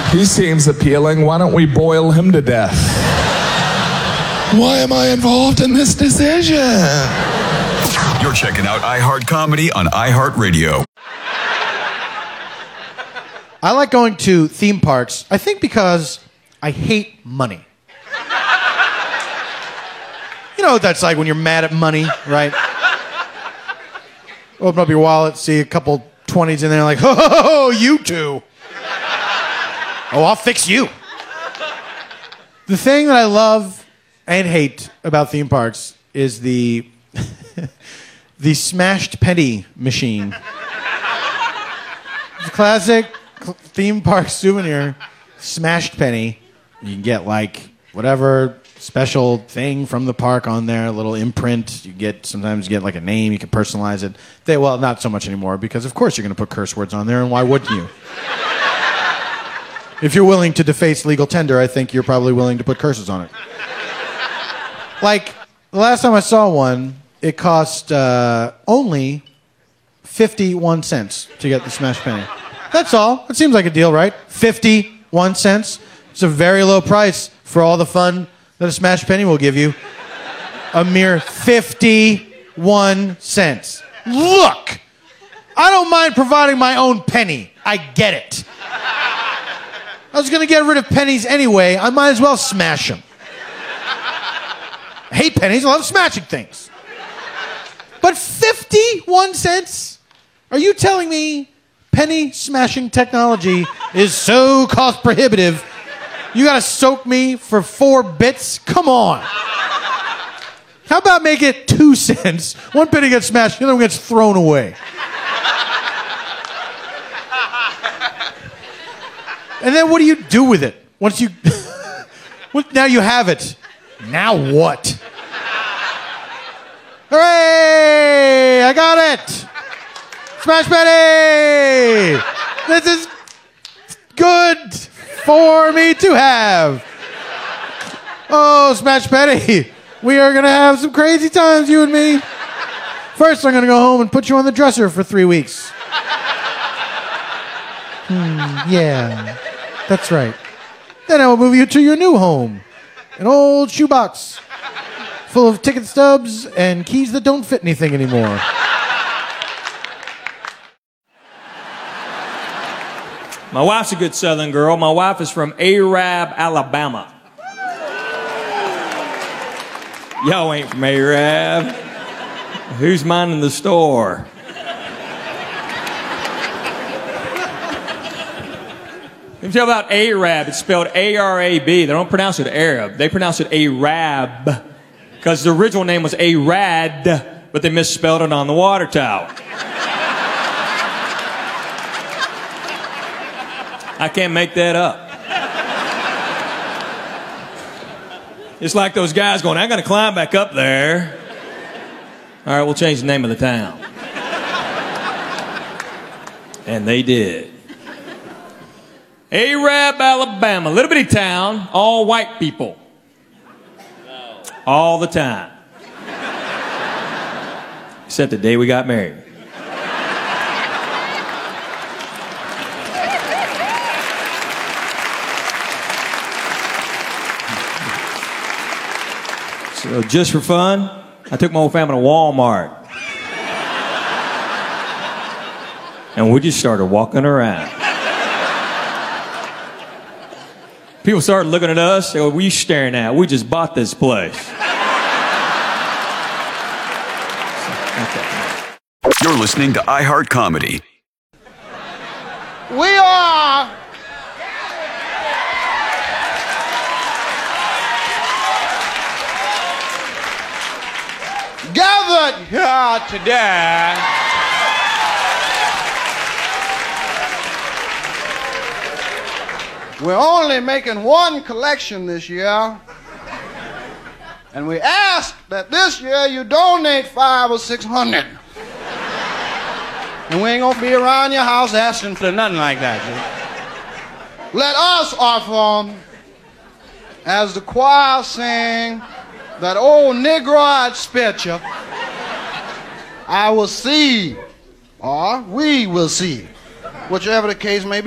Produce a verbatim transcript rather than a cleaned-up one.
He seems appealing. Why don't we boil him to death? Why am I involved in this decision? You're checking out iHeart Comedy on iHeartRadio. I like going to theme parks, I think because I hate money. You know what that's like when you're mad at money, right? Open up your wallet, see a couple twenties in there, like, oh, you two. Oh, I'll fix you. The thing that I love and hate about theme parks is the the smashed penny machine. The classic theme park souvenir, smashed penny. You can get like whatever special thing from the park on there, a little imprint. You get sometimes you get like a name, you can personalize it. They well, not so much anymore because of course you're going to put curse words on there, and why wouldn't you? If you're willing to deface legal tender, I think you're probably willing to put curses on it. Like the last time I saw one, it cost uh, only fifty-one cents to get the smashed penny. That's all. It seems like a deal, right? fifty-one cents. It's a very low price for all the fun that a smashed penny will give you. A mere fifty-one cents. Look! I don't mind providing my own penny. I get it. I was going to get rid of pennies anyway. I might as well smash them. I hate pennies. I love smashing things. But fifty-one cents? Are you telling me penny smashing technology is so cost prohibitive you got to soak me for four bits? Come on. How about make it two cents? One penny gets smashed, the other one gets thrown away. And then what do you do with it? Once you... now you have it. Now what? Hooray! I got it! Smash penny! This is good for me to have. Oh, smash penny. We are going to have some crazy times, you and me. First, I'm going to go home and put you on the dresser for three weeks. Hmm, yeah, that's right. Then I will move you to your new home. An old shoebox full of ticket stubs and keys that don't fit anything anymore. My wife's a good Southern girl. My wife is from Arab, Alabama. Y'all ain't from Arab. Who's minding the store? Let me tell you about Arab. It's spelled A R A B. They don't pronounce it Arab. They pronounce it Arab. Because the original name was Arad, but they misspelled it on the water tower. I can't make that up. It's like those guys going, I got to climb back up there. All right, we'll change the name of the town. And they did. Arab, Alabama, little bitty town, all white people. All the time. Except the day we got married. So just for fun, I took my whole family to Walmart. And we just started walking around. People started looking at us. They go, what are you staring at? We just bought this place. You're listening to iHeart Comedy. We are gathered here today we're only making one collection this year, and we ask that this year you donate five or six hundred. And we ain't gonna be around your house asking for nothing like that. Dude. Let us offer, as the choir sing that old Negro I'd spit you, I will see, or we will see, whichever the case may be.